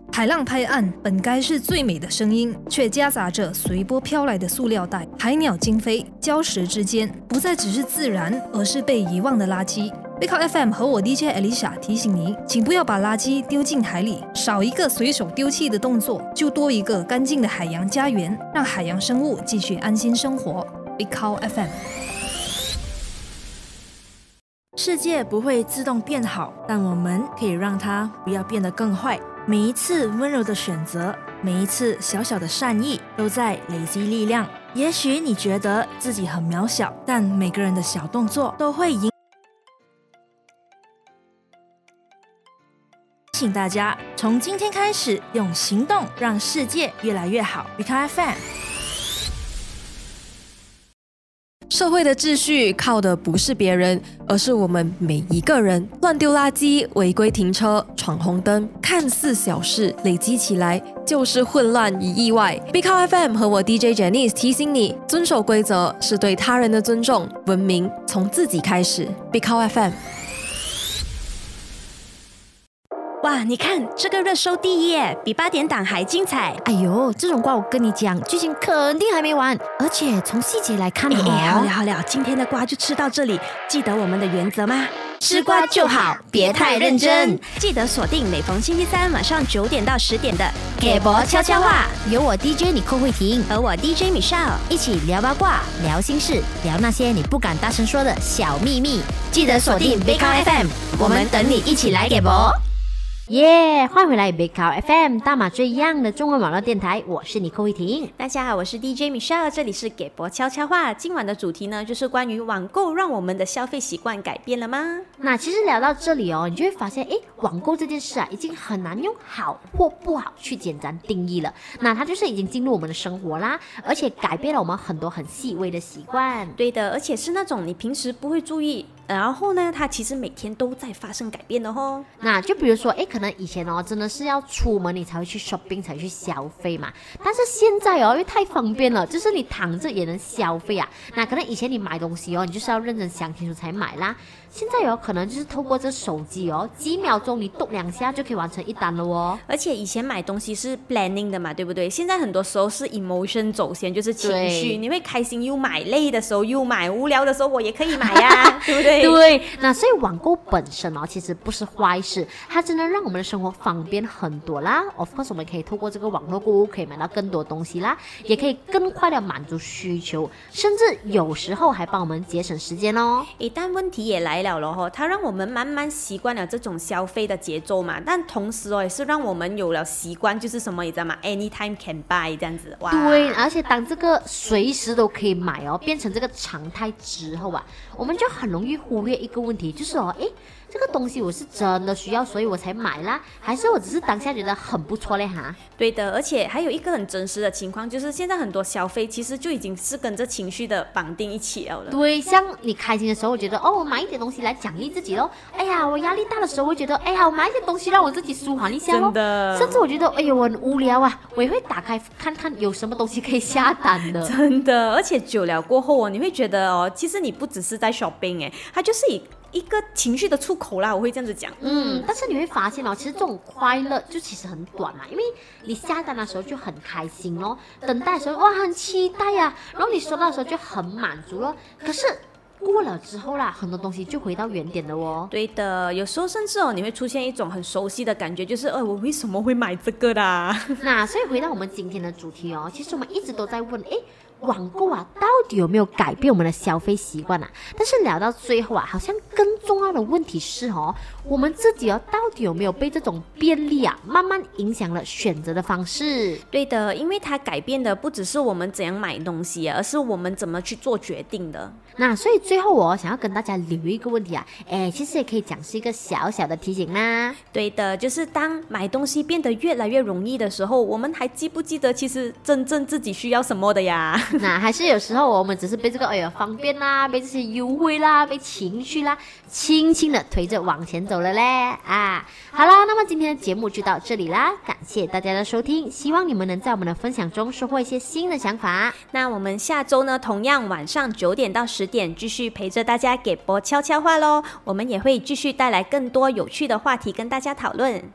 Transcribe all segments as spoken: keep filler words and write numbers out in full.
海浪拍岸本该是最美的声音，却夹杂着随波飘来的塑料袋、海鸟惊飞，礁石之间不再只是自然，而是被遗忘的垃圾。Big Cow F M 和我 D J Alicia 提醒你，请不要把垃圾丢进海里，少一个随手丢弃的动作，就多一个干净的海洋家园，让海洋生物继续安心生活。Big Cow F M。 世界不会自动变好，但我们可以让它不要变得更坏。每一次温柔的选择，每一次小小的善意，都在累积力量。也许你觉得自己很渺小，但每个人的小动作都会影请大家从今天开始用行动让世界越来越好。Big Cow F M。 社会的秩序靠的不是别人，而是我们每一个人。乱丢垃圾、违规停车、闯红灯，看似小事，累积起来就是混乱与意外。Big Cow F M 和我 D J Janice 提醒你，遵守规则是对他人的尊重，文明从自己开始。Big Cow F M。 哇，你看这个热搜第一耶，比八点档还精彩。 哎呦，这种瓜我跟你讲，剧情肯定还没完，而且从细节来看， 哎哎，好了好了，今天的瓜就吃到这里。记得我们的原则吗？吃瓜就好，别太认真。记得锁定每逢星期三晚上九点到十点的《给博悄悄话》， 有我 D J 你寇慧婷和我 D J Michelle 一起聊八卦、聊心事、聊那些你不敢大声说的小秘密。 记得锁定 Big Cow F M， 我们等你一起来给博。 耶、yeah, 欢迎回来 Big Cow F M 大马最一样的中文网络电台，我是你寇慧婷。 大家好，我是 D J Michelle， 这里是给博悄悄话。今晚的主题呢，就是关于网购让我们的消费习惯改变了吗？ 那其实聊到这里哦，你就会发现，诶，网购这件事啊，已经很难用好或不好去简单定义了。那它就是已经进入我们的生活啦，而且改变了我们很多很细微的习惯。 对的，而且是那种你平时不会注意，然后呢，它其实每天都在发生改变的哦。 那就比如说，诶，可能以前哦，真的是要出门你才会去 shopping 才去消费嘛。但是现在哦，因为太方便了，就是你躺着也能消费啊。那可能以前你买东西哦，你就是要认真想清楚才买啦。现在有可能就是透过这手机哦，几秒钟你动两下就可以完成一单了哦。 而且以前买东西是 planning 的嘛，对不对？现在很多时候是 emotion 走先，就是情绪，你会开心又买，累的时候又买，无聊的时候我也可以买呀，对不对？ 对，那所以网购本身哦，其实不是坏事，它真的让我们的生活方便很多啦。Of course， 我们可以透过这个网络购物可以买到更多东西啦，也可以更快的满足需求，甚至有时候还帮我们节省时间哦。 一旦问题也来了了哈，它让我们慢慢习惯了这种消费的节奏嘛，但同时哦，也是让我们有了习惯，就是什么你知道吗 ？Anytime can buy 这样子，哇！ 对，而且当这个随时都可以买哦，变成这个常态之后啊，我们就很容易忽略一个问题，就是哦，诶，这个东西我是真的需要，所以我才买啦，还是我只是当下觉得很不错嘞哈？ 对的，而且还有一个很真实的情况，就是现在很多消费其实就已经是跟着情绪的绑定一起了。 对，像你开心的时候，我觉得哦，我买一点东西来奖励自己咯。哎呀，我压力大的时候，我觉得哎呀，我买一点东西让我自己舒缓一下咯。 真的， 甚至我觉得哎呦，我很无聊啊，我也会打开看看有什么东西可以下单的。 真的，而且久了过后哦，你会觉得哦，其实你不只是在 shopping 哎，它就是以一个情绪的出口啦，我会这样子讲。 嗯，但是你会发现哦，其实这种快乐就其实很短嘛，因为你下单的时候就很开心咯，等待的时候哇很期待呀、啊，然后你收到的时候就很满足咯。可是过了之后啦，很多东西就回到原点了哦。 对的，有时候甚至哦，你会出现一种很熟悉的感觉，就是呃，我为什么会买这个啦？ 那所以回到我们今天的主题哦，其实我们一直都在问，诶，网购啊，到底有没有改变我们的消费习惯啊？但是聊到最后啊，好像更重要的问题是哦，我们自己哦，到底有没有被这种便利啊，慢慢影响了选择的方式？ 对的，因为它改变的不只是我们怎样买东西啊，而是我们怎么去做决定的。 那所以最后我想要跟大家留一个问题啊，哎，其实也可以讲是一个小小的提醒啦。 对的，就是当买东西变得越来越容易的时候，我们还记不记得其实真正自己需要什么的呀？ 那还是有时候我们只是被这个哎呀方便啦，被这些优惠啦，被情绪啦，轻轻的推着往前走了嘞啊！好啦，那么今天的节目就到这里啦，感谢大家的收听，希望你们能在我们的分享中收获一些新的想法。 那我们下周呢，同样晚上九点到十点继续陪着大家给播悄悄话咯，我们也会继续带来更多有趣的话题跟大家讨论。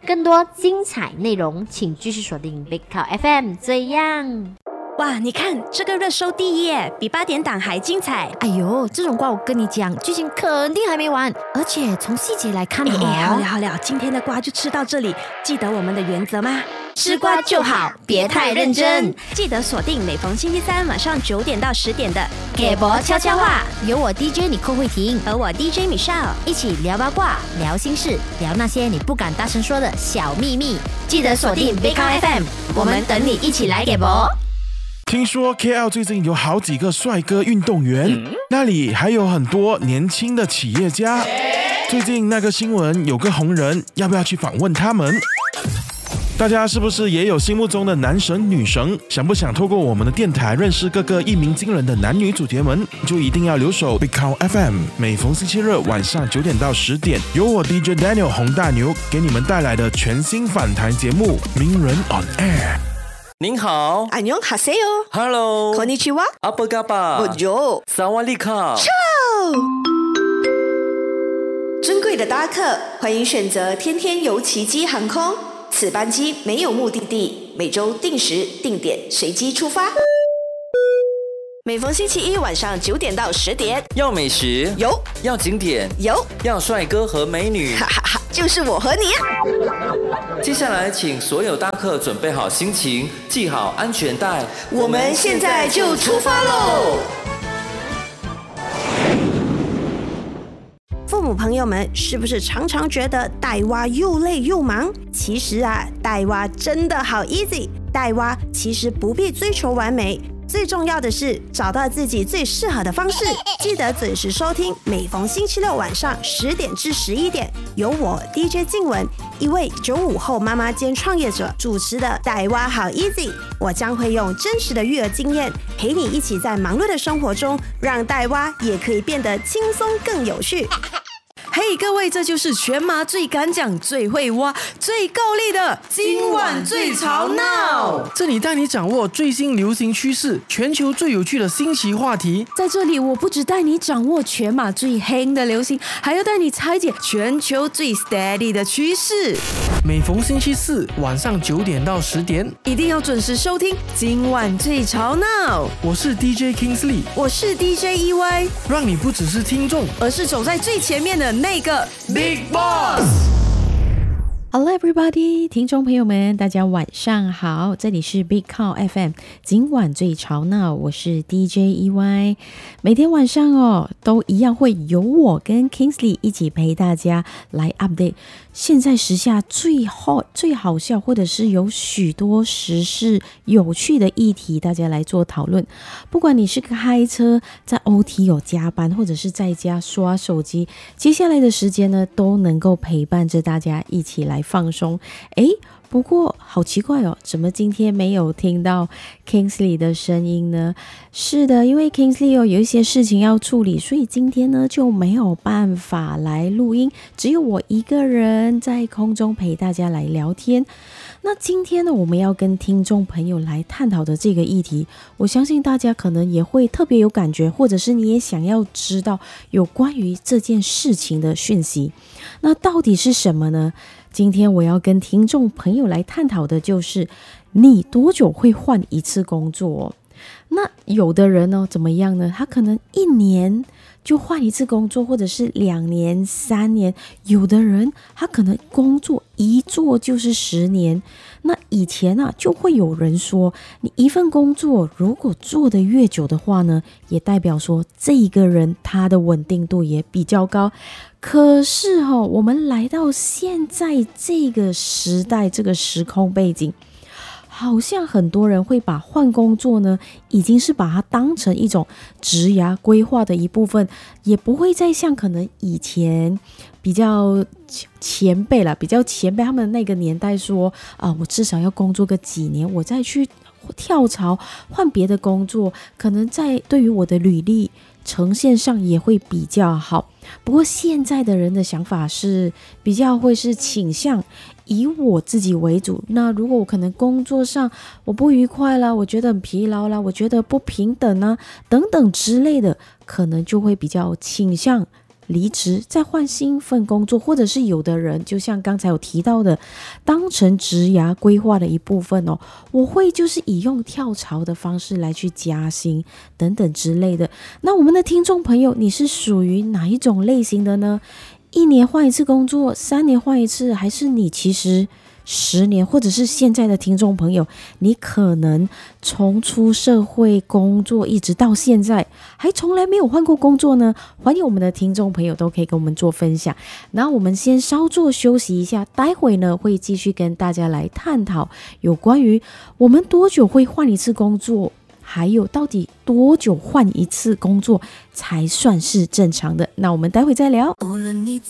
更多精彩内容，请继续锁定 Big Cow F M。这样。 哇，你看这个热搜第一耶，比八点档还精彩。 哎呦，这种瓜我跟你讲，剧情肯定还没完，而且从细节来看， 哎哎，好了好了，今天的瓜就吃到这里，记得我们的原则吗？ 吃瓜就好，别太认真。 记得锁定每逢星期三晚上九点到十点的给博悄悄话，有我 D J 你寇慧婷和我 D J Michelle 一起聊八卦、聊心事、聊那些你不敢大声说的小秘密。记得锁定 Big Cow F M， 我们等你一起来给博。 听说 K L 最近有好几个帅哥运动员，嗯、那里还有很多年轻的企业家。最近那个新闻有个红人，要不要去访问他们？大家是不是也有心目中的男神女神？想不想透过我们的电台认识各个一鸣惊人的男女主角们？就一定要留守 Big Cow F M， 每逢星期日晚上九点到十点，由我 D J Daniel 洪大牛给你们带来的全新访谈节目《名人 on Air》。 您好， 安妞哈塞哟 ，Hello， こんにちは， 阿布嘎巴， 我就， 萨瓦利卡， 尊贵的搭客，欢迎选择天天游奇迹航空，此班机没有目的地，每周定时定点随机出发。每逢星期一晚上九点到十点， 要美食有， 要景点有， 要帅哥和美女， 哈哈哈，就是我和你啊！ 接下来，请所有搭客准备好心情，系好安全带， 我们现在就出发喽！父母朋友们，是不是常常觉得带娃又累又忙？其实啊，带娃真的好 easy， 带娃其实不必追求完美。最重要的是找到自己最适合的方式，记得准时收听，每逢星期六晚上十点至十一点，由我 D J 静雯，一位九五后妈妈兼创业者主持的带娃好 easy， 我将会用真实的育儿经验，陪你一起在忙碌的生活中，让带娃也可以变得轻松更有趣。 嘿、hey, 各位，这就是全马最敢讲、最会挖、最够力的今晚最吵闹。 这里带你掌握最新流行趋势，全球最有趣的新奇话题。 在这里，我不只带你掌握全马最黑的流行，还要带你拆解全球最 steady 的趋势。 每逢星期四晚上九点到十点， 一定要准时收听今晚最吵闹。 我是 D J Kingsley， 我是 D J E Y， 让你不只是听众， 而是走在最前面的那个 Big Boss。Hello everybody， 听众朋友们，大家晚上好，这里是 Big Cow F M， 今晚最吵闹，我是 D J E Y。每天晚上哦，都一样会由我跟 Kingsley 一起陪大家来 update 现在时下最 hot、最好笑，或者是有许多时事有趣的议题，大家来做讨论。不管你是开车在 O T 有加班，或者是在家刷手机，接下来的时间呢，都能够陪伴着大家一起来放松。诶，不过好奇怪哦，怎么今天没有听到 Kingsley 的声音呢？是的，因为 Kingsley 哦有一些事情要处理，所以今天呢就没有办法来录音，只有我一个人在空中陪大家来聊天。那今天呢，我们要跟听众朋友来探讨的这个议题，我相信大家可能也会特别有感觉，或者是你也想要知道有关于这件事情的讯息。那到底是什么呢？今天我要跟听众朋友来探讨的就是你多久会换一次工作？那有的人呢怎么样呢？他可能一年就换一次工作，或者是两年、三年。有的人他可能工作一做就是十年。那以前啊，就会有人说，你一份工作如果做得越久的话呢，也代表说这一个人他的稳定度也比较高。可是哦，我们来到现在这个时代，这个时空背景，好像很多人会把换工作呢，已经是把它当成一种职涯规划的一部分，也不会再像可能以前比较前辈了，比较前辈他们那个年代说啊，我至少要工作个几年，我再去跳槽换别的工作，可能在对于我的履历呈现上也会比较好。不过现在的人的想法是比较会是倾向以我自己为主。那如果我可能工作上我不愉快啦，我觉得很疲劳啦，我觉得不平等啊等等之类的，可能就会比较倾向离职再换新份工作，或者是有的人就像刚才有提到的，当成职涯规划的一部分哦，我会就是以用跳槽的方式来去加薪等等之类的。那我们的听众朋友，你是属于哪一种类型的呢？一年换一次工作，三年换一次，还是你其实十年，或者是现在的听众朋友，你可能从出社会工作一直到现在还从来没有换过工作呢？欢迎我们的听众朋友都可以跟我们做分享。那我们先稍作休息一下，待会呢会继续跟大家来探讨有关于我们多久会换一次工作，还有到底多久换一次工作才算是正常的。那我们待会再聊。 无论你